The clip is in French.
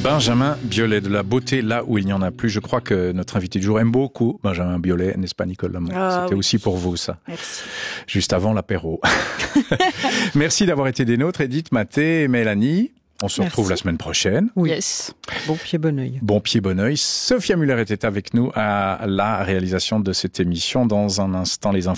Benjamin Biolay, de la beauté là où il n'y en a plus. Je crois que notre invité du jour aime beaucoup Benjamin Biolay, n'est-ce pas Nicole Lamont? C'était aussi pour vous ça. Merci. Juste avant l'apéro. Merci d'avoir été des nôtres, Edith, Mathé et Mélanie. On se retrouve la semaine prochaine. Oui. Yes. Bon pied, bon oeil. Bon pied, bon oeil. Sophia Muller était avec nous à la réalisation de cette émission. Dans un instant, les infos.